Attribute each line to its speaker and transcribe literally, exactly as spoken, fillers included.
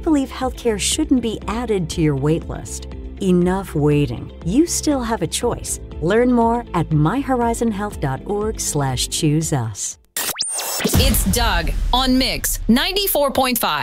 Speaker 1: believe healthcare shouldn't be added to your wait list. Enough waiting. You still have a choice. Learn more at my horizon health dot org slash choose us.
Speaker 2: It's Doug on Mix ninety-four point five.